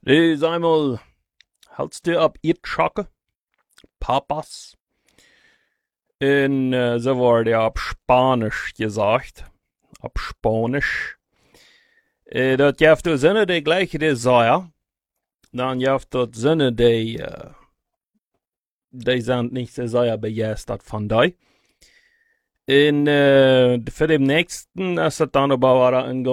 Sag mal, hältst du ab Irrschocken? Papas? So wurde ab Spanisch gesagt. Ab Spanisch. Dat jaft du zinnen die gleiche die Säuer. Dan jaft dat zinnen die sind nicht so sehr begeistert von die. Für den nächsten ist es dann aber ein